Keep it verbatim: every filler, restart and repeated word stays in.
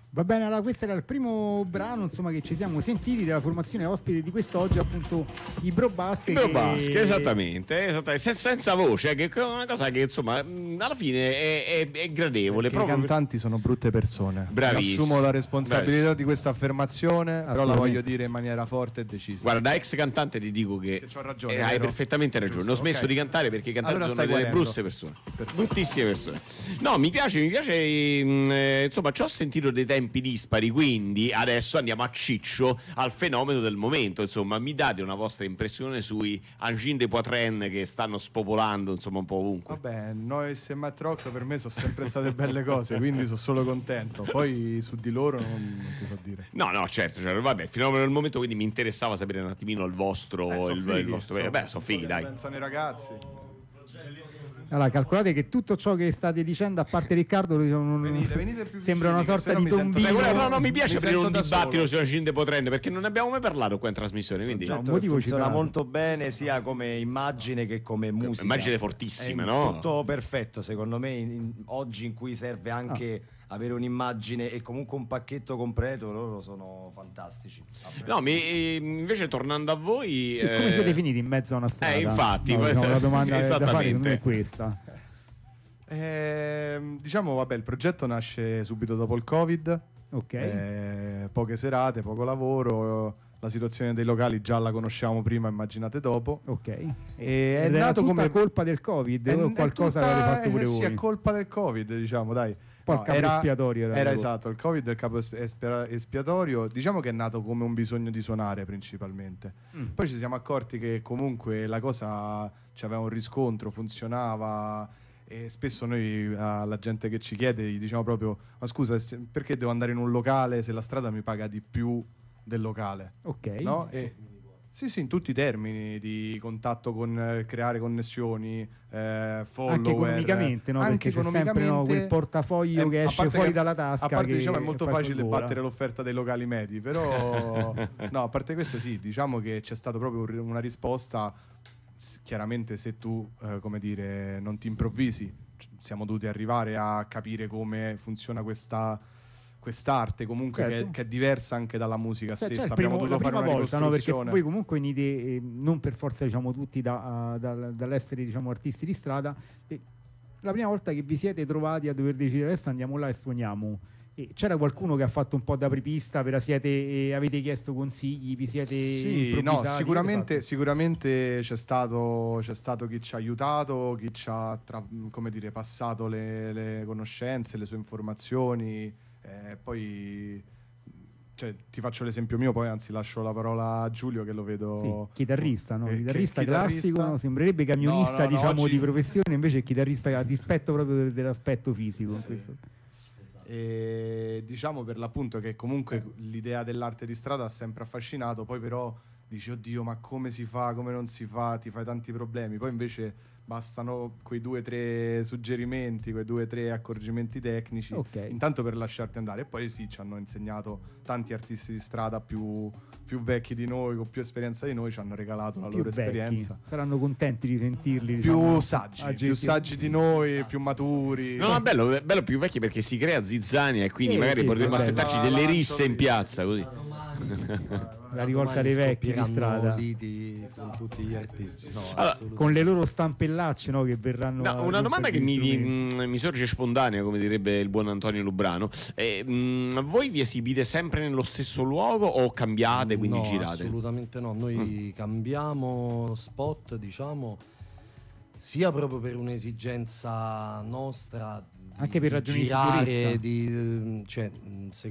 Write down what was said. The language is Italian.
Va bene, allora questo era il primo brano insomma che ci siamo sentiti della formazione ospite di quest'oggi, appunto i Bro Basket. I Bro Basket, che... esattamente, esattamente. Senza, senza voce, che è una cosa che insomma alla fine è, è, è gradevole. Perché i cantanti per... sono brutte persone. Bravissimo. Assumo la responsabilità Bravissimo. di questa affermazione, però la voglio dire in maniera forte e decisa. Guarda, da ex cantante ti dico che, che ragione, eh, hai perfettamente ragione. Giusto, ho smesso okay. di cantare perché i cantanti allora sono delle brutte persone. Perfetto. Bruttissime persone. No, mi piace, mi piace, mh, eh, insomma, ci ho sentito dei tempi dispari. Quindi adesso andiamo a ciccio al fenomeno del momento, insomma, mi date una vostra impressione sui Angine de Poitrine che stanno spopolando insomma un po' ovunque. Vabbè, noi e Matt Rock per me sono sempre state belle cose, quindi sono solo contento, poi su di loro non, non ti so dire. No, no, certo, certo, vabbè, fenomeno del momento, quindi mi interessava sapere un attimino il vostro, eh, il, fighi, il vostro, so, beh, sono fighi, dai. Pensano i ragazzi. Allora, calcolate che tutto ciò che state dicendo, a parte Riccardo, diciamo, venite, venite più sembra vicini, una sorta di tombino. Beh, no, no, mi piace mi aprire un dibattito solo. su Angine de Poitrine perché non ne abbiamo mai parlato qua in trasmissione. Quindi no, un motivo funziona molto bene sia come immagine che come musica. Immagine fortissima, è no? Tutto perfetto, secondo me. In, in, oggi in cui serve anche ah. avere un'immagine e comunque un pacchetto completo, loro sono fantastici. No, mi, invece tornando a voi, sì, eh... come siete finiti in mezzo a una strada? Eh, infatti, no, no, la domanda da fare non è questa. Eh, diciamo, vabbè, il progetto nasce subito dopo il Covid. Ok. Eh, poche serate, poco lavoro. La situazione dei locali già la conosciamo prima, immaginate dopo. Ok. E è Ed nato come colpa del Covid è, o qualcosa tutta, avete fatto pure eh, voi? Sì, è colpa del Covid, diciamo, dai. Poi no, il capo era, espiatorio era, era esatto, il Covid è il capo espiatorio. Diciamo che è nato come un bisogno di suonare principalmente. Mm. Poi ci siamo accorti che comunque la cosa aveva un riscontro, funzionava. E spesso noi alla gente che ci chiede gli diciamo proprio: ma scusa, perché devo andare in un locale se la strada mi paga di più del locale? Ok. No? E, sì, sì, in tutti i termini di contatto con eh, creare connessioni, eh, follower. Anche economicamente, no? Anche Perché c'è sempre no, quel portafoglio eh, che esce fuori che, dalla tasca. A parte che, diciamo è molto facile gola. battere l'offerta dei locali medi, però no, a parte questo sì, diciamo che c'è stata proprio un, una risposta. Chiaramente se tu eh, come dire non ti improvvisi, siamo dovuti arrivare a capire come funziona questa quest'arte comunque certo. che, che è diversa anche dalla musica cioè, stessa. Cioè abbiamo primo, dovuto la fare prima una volta, no? Perché voi comunque venite eh, non per forza diciamo tutti da, da, dall'essere diciamo artisti di strada, e la prima volta che vi siete trovati a dover decidere adesso andiamo là e suoniamo. E c'era qualcuno che ha fatto un po' da apripista, ve la siete, eh, avete chiesto consigli, vi siete sì, no, sicuramente, sicuramente c'è stato, c'è stato chi ci ha aiutato, chi ci ha tra, come dire, passato le, le conoscenze, le sue informazioni, eh, poi cioè, ti faccio l'esempio mio, poi anzi lascio la parola a Giulio che lo vedo sì, chitarrista, no? Che, chitarrista che, classico, chitarrista... no? Sembrerebbe camionista no, no, diciamo oggi... di professione, invece è chitarrista a dispetto proprio dell'aspetto fisico. Sì. Questo. E diciamo per l'appunto che comunque l'idea dell'arte di strada ha sempre affascinato, poi però dici oddio ma come si fa, come non si fa, ti fai tanti problemi, poi invece bastano quei due o tre suggerimenti, quei due o tre accorgimenti tecnici okay. intanto per lasciarti andare, e poi sì ci hanno insegnato tanti artisti di strada più, più vecchi di noi, con più esperienza di noi, ci hanno regalato la più loro vecchi. esperienza, saranno contenti di sentirli più diciamo, saggi agenti. più saggi di noi, esatto. più maturi. No, no, bello, bello più vecchi perché si crea zizzania e quindi sì, magari sì, potremmo aspettarci la, delle la risse in piazza così. La rivolta dei vecchi di strada liti con tutti gli artisti no, allora, con le loro stampellacce no, che verranno no, una domanda che mi, mh, mi sorge spontanea, come direbbe il buon Antonio Lubrano, eh, mh, voi vi esibite sempre nello stesso luogo o cambiate, quindi no, girate? Assolutamente no, noi mm. cambiamo spot diciamo sia proprio per un'esigenza nostra anche per ragioni girare, di sicurezza di, cioè,